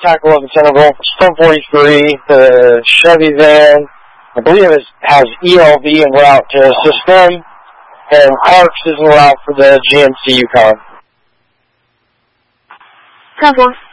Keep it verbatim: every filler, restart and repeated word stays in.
Tackle eleven Center going for Storm forty-three. The Chevy van, I believe it has E L V en route to assist them. And Parks is en route for the G M C Yukon. ten four.